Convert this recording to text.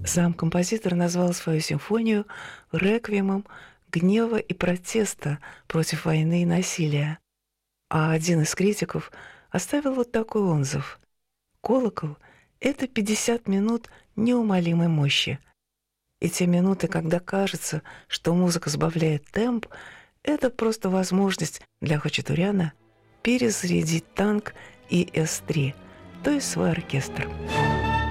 Сам композитор назвал свою симфонию реквиемом гнева и протеста против войны и насилия. А один из критиков оставил вот такой отзыв: «Колокол — это 50 минут неумолимой мощи. И те минуты, когда кажется, что музыка сбавляет темп, это просто возможность для Хачатуряна перезарядить танк и С-3, то есть свой оркестр».